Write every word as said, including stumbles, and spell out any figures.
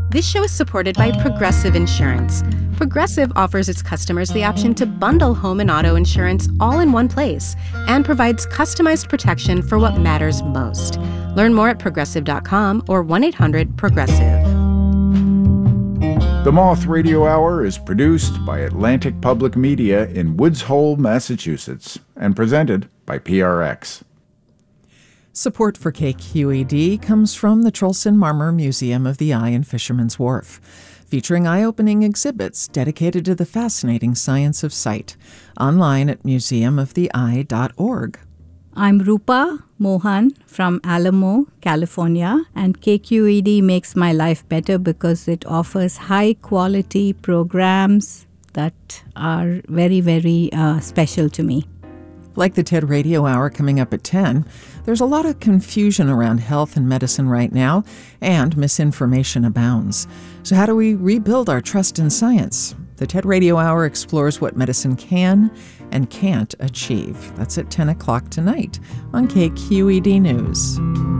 This show is supported by Progressive Insurance. Progressive offers its customers the option to bundle home and auto insurance all in one place and provides customized protection for what matters most. Learn more at progressive dot com or one eight hundred progressive. The Moth Radio Hour is produced by Atlantic Public Media in Woods Hole, Massachusetts, and presented by P R X. Support for K Q E D comes from the Trolson Marmor Museum of the Eye in Fisherman's Wharf, featuring eye-opening exhibits dedicated to the fascinating science of sight. Online at museum of the eye dot org. I'm Rupa Mohan from Alamo, California, and K Q E D makes my life better because it offers high-quality programs that are very, very uh, special to me. Like the TED Radio Hour coming up at ten, there's a lot of confusion around health and medicine right now, and misinformation abounds. So how do we rebuild our trust in science? The TED Radio Hour explores what medicine can and can't achieve. That's at ten o'clock tonight on K Q E D News.